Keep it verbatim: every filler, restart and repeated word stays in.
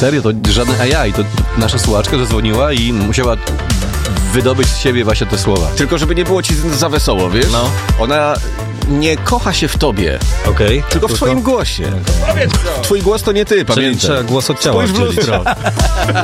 Serio, to żaden A I, to nasza słuchaczka zadzwoniła i musiała wydobyć z siebie właśnie te słowa. Tylko żeby nie było ci za wesoło, wiesz? No. Ona nie kocha się w tobie, Okej. Okay. tylko w twoim głosie. Powiedz co. Twój głos to nie ty, pamiętaj. Czyli trzeba głos od ciała. Spójrz w lustro.